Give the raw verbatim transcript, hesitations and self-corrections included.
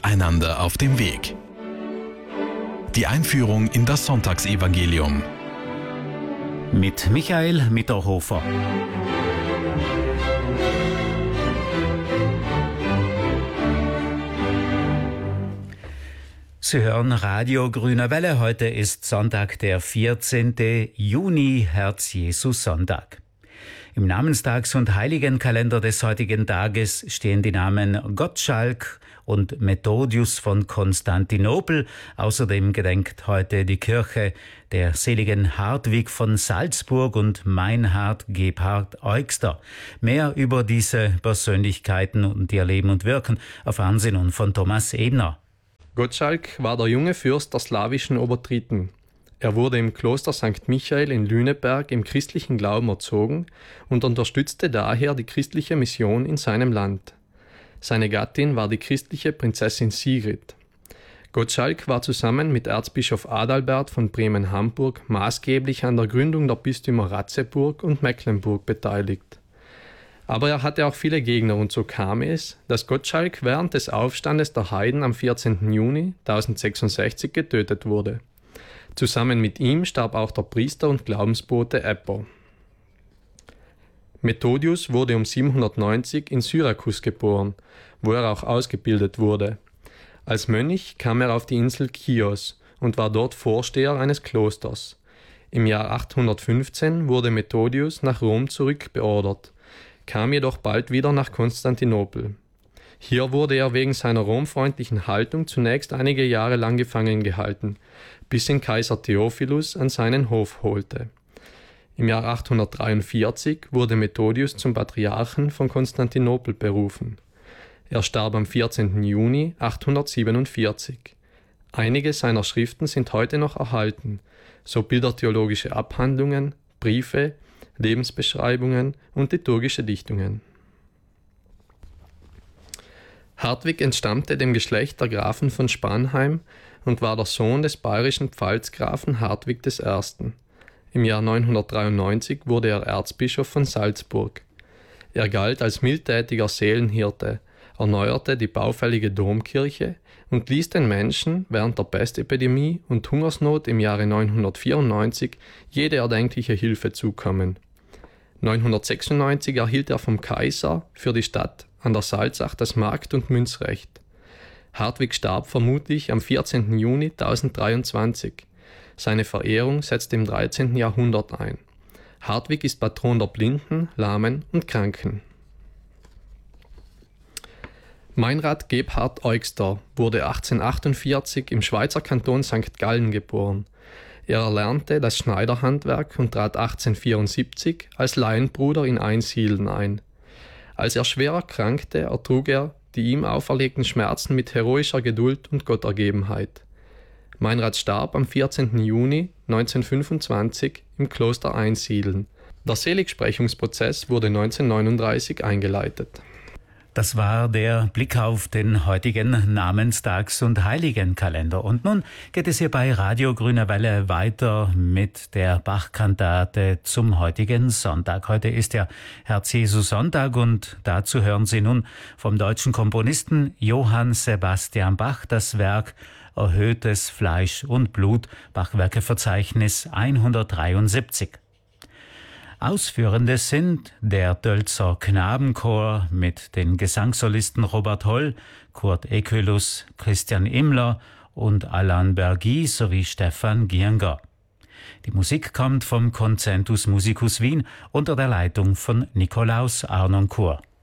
Einander auf dem Weg. Die Einführung in das Sonntagsevangelium. Mit Michael Mitterhofer. Sie hören Radio Grüne Welle. Heute ist Sonntag, der vierzehnte Juni, Herz-Jesus-Sonntag. Im Namenstags- und Heiligenkalender des heutigen Tages stehen die Namen Gottschalk und Methodius von Konstantinopel. Außerdem gedenkt heute die Kirche der seligen Hartwig von Salzburg und Meinhard Gebhard Eugster. Mehr über diese Persönlichkeiten und ihr Leben und Wirken erfahren Sie nun von Thomas Ebner. Gottschalk war der junge Fürst der slawischen Obertriten. Er wurde im Kloster Sankt Michael in Lüneberg im christlichen Glauben erzogen und unterstützte daher die christliche Mission in seinem Land. Seine Gattin war die christliche Prinzessin Sigrid. Gottschalk war zusammen mit Erzbischof Adalbert von Bremen-Hamburg maßgeblich an der Gründung der Bistümer Ratzeburg und Mecklenburg beteiligt. Aber er hatte auch viele Gegner und so kam es, dass Gottschalk während des Aufstandes der Heiden am vierzehnten Juni tausendsechsundsechzig getötet wurde. Zusammen mit ihm starb auch der Priester und Glaubensbote Epper. Methodius wurde um siebenhundertneunzig in Syrakus geboren, wo er auch ausgebildet wurde. Als Mönch kam er auf die Insel Chios und war dort Vorsteher eines Klosters. Im Jahr achthundertfünfzehn wurde Methodius nach Rom zurückbeordert, kam jedoch bald wieder nach Konstantinopel. Hier wurde er wegen seiner romfreundlichen Haltung zunächst einige Jahre lang gefangen gehalten, bis ihn Kaiser Theophilus an seinen Hof holte. Im Jahr achthundertdreiundvierzig wurde Methodius zum Patriarchen von Konstantinopel berufen. Er starb am vierzehnten Juni achthundertsiebenundvierzig. Einige seiner Schriften sind heute noch erhalten, so bildertheologische Abhandlungen, Briefe, Lebensbeschreibungen und liturgische Dichtungen. Hartwig entstammte dem Geschlecht der Grafen von Spanheim und war der Sohn des bayerischen Pfalzgrafen Hartwig der Erste. Im Jahr neunhundertdreiundneunzig wurde er Erzbischof von Salzburg. Er galt als mildtätiger Seelenhirte, erneuerte die baufällige Domkirche und ließ den Menschen während der Pestepidemie und Hungersnot im Jahre neunhundertvierundneunzig jede erdenkliche Hilfe zukommen. neunhundertsechsundneunzig erhielt er vom Kaiser für die Stadt an der Salzach das Markt- und Münzrecht. Hartwig starb vermutlich am vierzehnten Juni tausenddreiundzwanzig. Seine Verehrung setzte im dreizehnten Jahrhundert ein. Hartwig ist Patron der Blinden, Lahmen und Kranken. Meinhard Gebhard Eugster wurde achtzehnhundertachtundvierzig im Schweizer Kanton Sankt Gallen geboren. Er erlernte das Schneiderhandwerk und trat achtzehnhundertvierundsiebzig als Laienbruder in Einsiedeln ein. Als er schwer erkrankte, ertrug er die ihm auferlegten Schmerzen mit heroischer Geduld und Gottergebenheit. Meinrad starb am vierzehnten Juni neunzehnhundertfünfundzwanzig im Kloster Einsiedeln. Der Seligsprechungsprozess wurde neunzehnhundertneununddreißig eingeleitet. Das war der Blick auf den heutigen Namenstags- und Heiligenkalender. Und nun geht es hier bei Radio Grüne Welle weiter mit der Bach-Kantate zum heutigen Sonntag. Heute ist ja Herz-Jesus-Sonntag und dazu hören Sie nun vom deutschen Komponisten Johann Sebastian Bach das Werk Erhöhtes Fleisch und Blut, Bachwerkeverzeichnis hundertdreiundsiebzig. Ausführende sind der Dölzer Knabenchor mit den Gesangssolisten Robert Holl, Kurt Ekelus, Christian Immler und Alain Bergy sowie Stefan Giernger. Die Musik kommt vom Concentus Musicus Wien unter der Leitung von Nikolaus Arnoncourt.